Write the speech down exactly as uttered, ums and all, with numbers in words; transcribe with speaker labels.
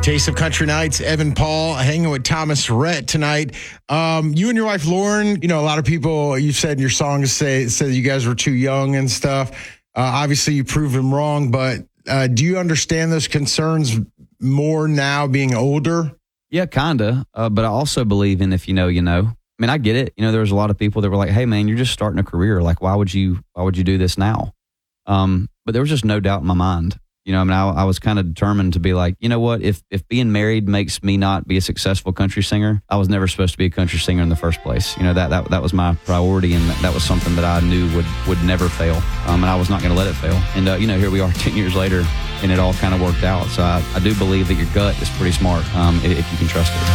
Speaker 1: Taste of Country Nights, Evan Paul hanging with Thomas Rhett tonight. Um, you and your wife, Lauren, you know, a lot of people, you said in your songs say, said you guys were too young and stuff. Uh, obviously, you proved them wrong, but uh, do you understand those concerns more now being older?
Speaker 2: Yeah, kind of. Uh, but I also believe in if you know, you know. I mean, I get it. You know, there was a lot of people that were like, hey, man, you're just starting a career. Like, why would you, why would you do this now? Um, but there was just no doubt in my mind. You know, I mean, I, I was kind of determined to be like, you know what, if if being married makes me not be a successful country singer, I was never supposed to be a country singer in the first place. You know, that that, that was my priority, and that, that was something that I knew would, would never fail, um, and I was not going to let it fail. And, uh, you know, here we are ten years later, and it all kind of worked out. So I, I do believe that your gut is pretty smart um, if you can trust it.